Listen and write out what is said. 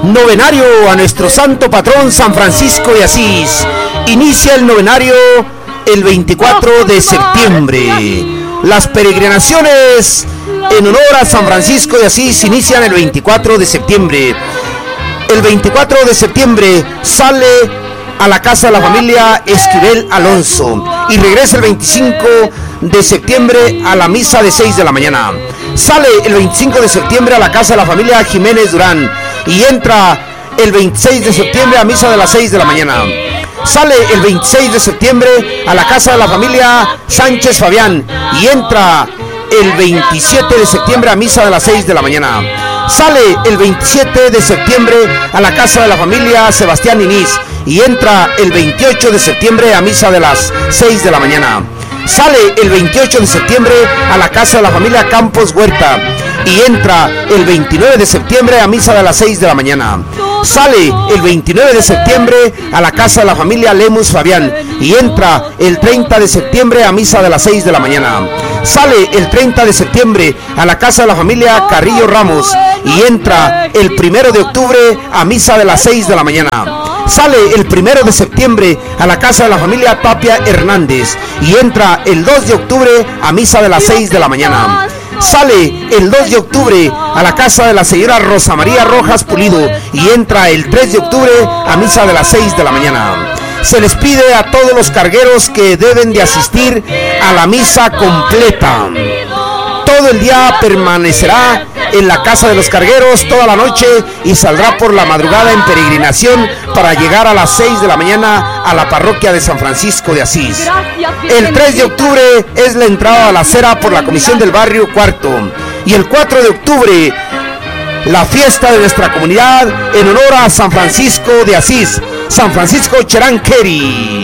Novenario a nuestro santo patrón San Francisco de Asís. Inicia el novenario el 24 de septiembre. Las peregrinaciones en honor a San Francisco de Asís inician el 24 de septiembre. El 24 de septiembre sale a la casa de la familia Esquivel Alonso y regresa el 25 de septiembre a la misa de 6 de la mañana. Sale el 25 de septiembre a la casa de la familia Jiménez Durán y entra el 26 de septiembre a misa de las 6 de la mañana. Sale el 26 de septiembre a la casa de la familia Sánchez Fabián y entra el 27 de septiembre a misa de las 6 de la mañana. Sale el 27 de septiembre a la casa de la familia Sebastián Inís y entra el 28 de septiembre a misa de las 6 de la mañana. Sale el 28 de septiembre a la casa de la familia Campos Huerta y entra el 29 de septiembre a misa de las 6 de la mañana. Sale el 29 de septiembre a la casa de la familia Lemus Fabián y entra el 30 de septiembre a misa de las 6 de la mañana. Sale el 30 de septiembre a la casa de la familia Carrillo Ramos y entra el 1 de octubre a misa de las 6 de la mañana. Sale el 1 de septiembre a la casa de la familia Tapia Hernández y entra el 2 de octubre a misa de las 6 de la mañana. Sale el 2 de octubre a la casa de la señora Rosa María Rojas Pulido y entra el 3 de octubre a misa de las 6 de la mañana. Se les pide a todos los cargueros que deben de asistir a la misa completa. Todo el día permanecerá en la casa de los cargueros toda la noche y saldrá por la madrugada en peregrinación para llegar a las 6 de la mañana a la parroquia de San Francisco de Asís. El 3 de octubre es la entrada a la cera por la Comisión del Barrio Cuarto y el 4 de octubre la fiesta de nuestra comunidad en honor a San Francisco de Asís, San Francisco Cheranqueri.